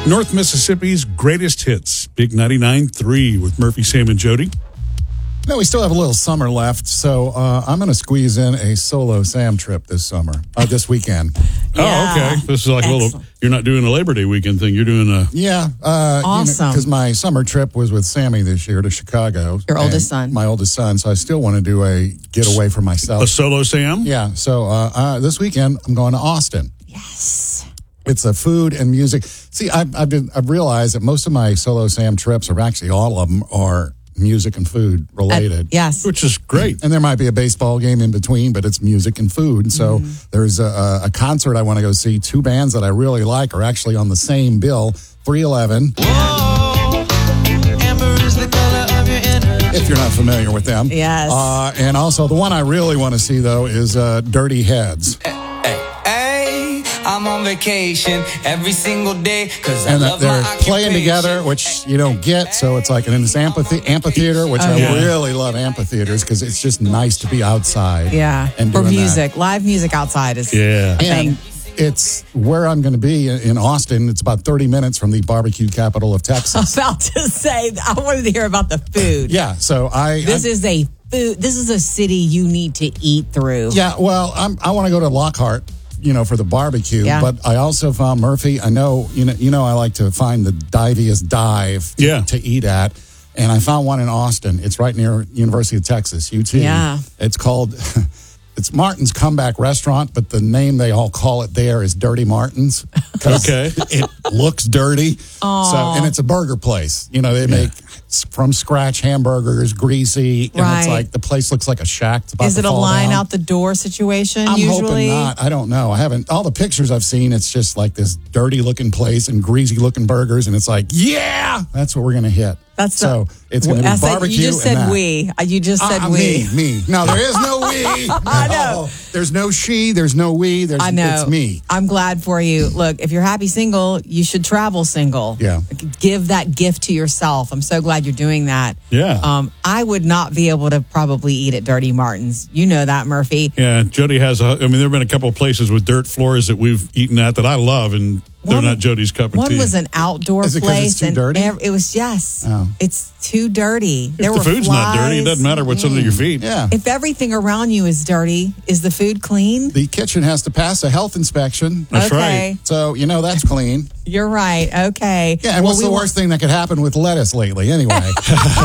North Mississippi's greatest hits, Big 99.3 with Murphy, Sam, and Jody. No, we still have a little summer left, so I'm going to squeeze in a solo Sam trip this this weekend. Oh, okay. This is like a little, you're not doing a Labor Day weekend thing. You're doing a... Yeah. Awesome. Because my summer trip was with Sammy this year to Chicago. Your oldest son. My oldest son, so I still want to do a getaway for myself. A solo Sam? Yeah, so this weekend I'm going to Austin. Yes. It's a food and music. See, I've realized that most of my solo Sam trips are actually all of them are music and food related. Yes. Which is great. And there might be a baseball game in between, but it's music and food. And so there's a concert I want to go see. Two bands that I really like are actually on the same bill. 311. If you're not familiar with them. Yes. And also the one I really want to see, though, is Dirty Heads. I'm on vacation every single day because I love they're my playing occupation. together, which you don't get. So it's like in this amphitheater, which I really love amphitheaters because it's just nice to be outside. Yeah. And for doing music. that. Live music outside is Yeah. a thing. And it's where I'm going to be in Austin. It's about 30 minutes from the barbecue capital of Texas. About to say, I wanted to hear about the food. Yeah. So This is a city you need to eat through. Yeah. Well, I want to go to Lockhart, for the barbecue. Yeah. But I also found Murphy. I know, I like to find the diviest dive to eat at. And I found one in Austin. It's right near University of Texas, UT. Yeah. It's called, it's Martin's Comeback Restaurant, but the name they all call it there is Dirty Martin's. Okay. It looks dirty. And it's a burger place. They make from scratch hamburgers, greasy. And it's like the place looks like a shack. It's about Is to it a fall line down. out the door situation I'm usually? hoping not. I don't know. I haven't. All the pictures I've seen, it's just like this dirty looking place and greasy looking burgers. And it's like, yeah, that's what we're going to hit. It's going to be barbecue. You just said we. You just said we. Me. No, there is no we. I know. There's no she. There's no we. I know. It's me. I'm glad for you. Look, if you're happy single, you should travel single. Yeah. Give that gift to yourself. I'm so glad you're doing that. Yeah. I would not be able to probably eat at Dirty Martin's. You know that, Murphy. Yeah, Jody has there have been a couple of places with dirt floors that we've eaten at that I love, and they're not Jody's cup of tea. One was an outdoor Is it 'cause place. it's too dirty? It was, yes. Oh. It's too dirty. If the food's not dirty, it doesn't matter what's under your feet. Yeah. If everything around you is dirty, is the food clean? The kitchen has to pass a health inspection. That's Okay. right. So, that's clean. You're right. Okay. Yeah, and what's the worst thing that could happen with lettuce lately, anyway?